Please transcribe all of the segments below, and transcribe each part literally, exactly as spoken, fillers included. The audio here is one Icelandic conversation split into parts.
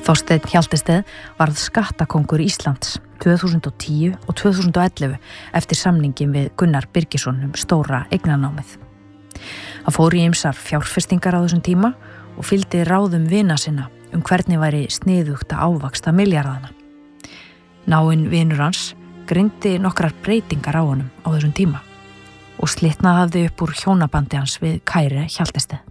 Þorsteinn Hjaltested varð skattakóngur Íslands tvö þúsund og tíu og tvö þúsund og ellefu eftir samningin við Gunnar Birgisson um stóra eignanámið. Hann fór í ýmsar fjárfestingar á þessum tíma og fylgdi ráðum vina sinna um hvernig væri sniðugt að ávaxta milljarðana. Náinn vinur hans greindi nokkrar breytingar á honum á þessum tíma og slitnaði hafði upp úr hjónabandi hans við Kára Hjaltested.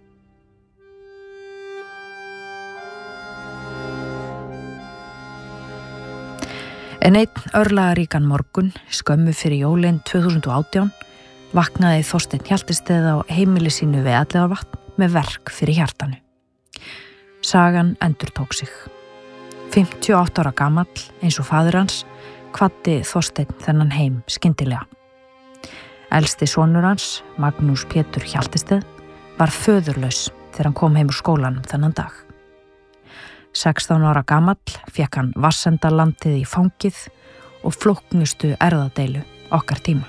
En einn örlagaríkan morgun, skömmu fyrir jólin tvö þúsund og átján, vaknaði Þorsteinn Hjaltested á heimili sínu við Elliðavatn með verk fyrir hjartanu. Sagan endurtók sig. fimmtíu og átta ára gamall, eins og faðir hans, kvaddi Þorsteinn þennan heim skyndilega. Elsti sonur hans, Magnús Pétur Hjaltested, var föðurlaus þegar hann kom heim úr skólanum þennan dag. sextán ára gamall fékk hann Vatnsendalandið í fangið og flóknustu erfðadeilu okkar tíma.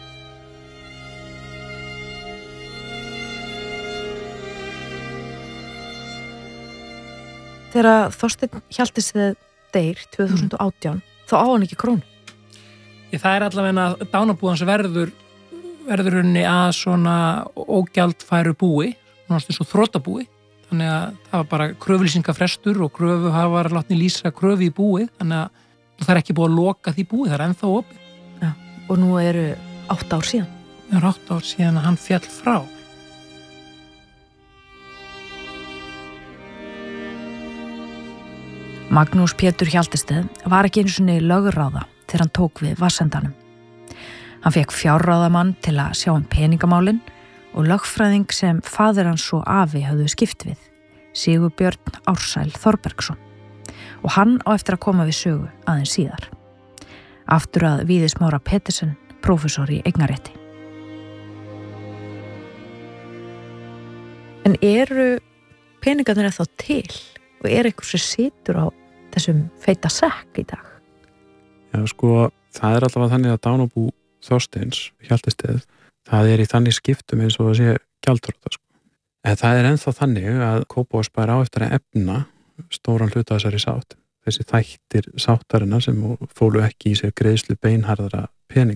Þegar Þorsteinn Hjaltested deyr tvö þúsund og átján, mm. þá á hann ekki krónu. Ég, það er allavega að dánarbúans verður verður henni að svona ógjaldfæru búi, náttúrulega svo þrotabúi. Þannig að það var bara kröfulýsingafrestur og kröfuhafar látni lýsa kröfu í búið, þannig að það er ekki búið að loka því búið, það er ennþá opið. Já, og nú eru átta ár síðan. Það eru átta ár síðan að hann féll frá. Magnús Pétur Hjaltested var ekki einu sinni lögráða þegar hann tók við Vatnsendanum. Hann fékk fjárráðamann til að sjá um peningamálin og lögfræðing sem faðir hans og afi höfðu skipt við, Sigurbjörn Ársæl Þorbergsson, og hann á eftir að koma við sögu aðeins síðar. Aftur að Víði Smára Petersen, prófessor í eignarétti. En eru peningarnir þá til og er eitthvað sem situr á þessum feita sekk í dag? Já, sko, það er allavega þannig að dánarbú Þorsteins Hjaltested, það er í þannig skiptum eins og að sé gjaldþrota, sko. En það er ennþá þannig að Kópavogsbær á eftir að efna stóran hluta þessari sátt. Þessi þættir sáttarinnar sem fólu ekki í sér greiðslu beinharðara peninga.